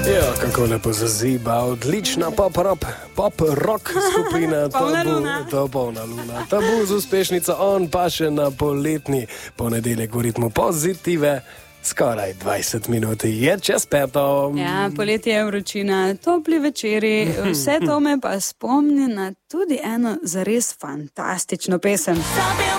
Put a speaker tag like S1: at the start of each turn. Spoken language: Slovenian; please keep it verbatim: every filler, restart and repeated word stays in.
S1: Ja, kako lepo zaziba, odlična pop-rock pop rock skupina Tabu, to polna luna. Tabu z uspešnico On pa še na poletni ponedeljek v ritmu pozitive. Skoraj dvajset minut je čez peto.
S2: Ja, poletje je vročina, topli večeri, vse to me pa spomni na tudi eno zares fantastično pesem.